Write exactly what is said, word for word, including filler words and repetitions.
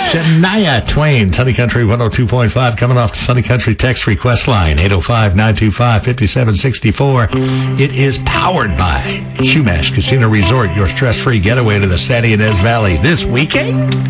Shania Twain, Sunny Country one oh two point five, coming off the Sunny Country text request line, eight oh five, nine two five, five seven six four. It is powered by Shumash Casino Resort, your stress-free getaway to the San Ynez Valley this weekend.